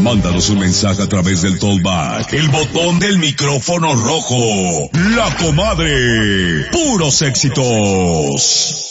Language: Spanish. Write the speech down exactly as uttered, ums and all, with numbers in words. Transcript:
Mándanos un mensaje a través del Tollback, el botón del micrófono rojo. La Comadre. Puros éxitos.